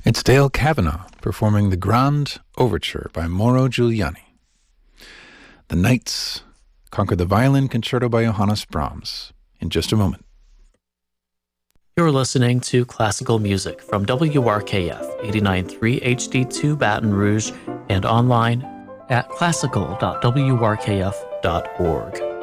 It's Dale Kavanagh performing the Grand Overture by Mauro Giuliani. The Knights conquer the Violin Concerto by Johannes Brahms in just a moment. You're listening to classical music from WRKF 89.3 HD2 Baton Rouge and online at classical.wrkf.org.